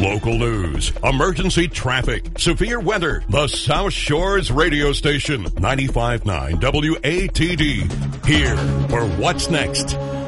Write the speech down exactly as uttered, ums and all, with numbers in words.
Local news, emergency traffic, severe weather. The South Shores radio station, ninety-five point nine W A T D. Here for What's Next.